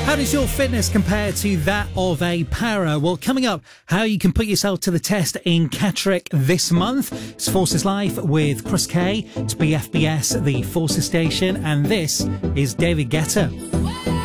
How does your fitness compare to that of a para? Well, coming up, how you can put yourself to the test in Catterick this month. It's Forces Life with Chris Kay. It's BFBS, the Forces station, and this is David Guetta.